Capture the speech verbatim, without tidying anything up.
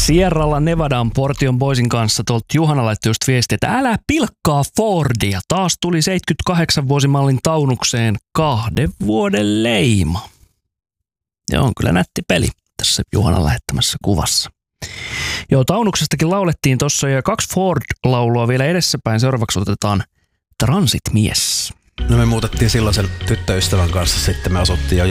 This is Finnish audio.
Sierralla Nevadan Portion Boysin kanssa tuolta Juhana laittoi just viesti, että älä pilkkaa Fordia. Taas tuli seitsemänkymmentäkahdeksan vuosimallin taunukseen kahden vuoden leima. Ja on kyllä nätti peli tässä Juhanan lähettämässä kuvassa. Joo, taunuksestakin laulettiin tuossa ja kaksi Ford-laulua vielä edessäpäin. Seuraavaksi otetaan Transitmies. No me muutettiin silloin sen tyttöystävän kanssa, sitten me asuttiin jo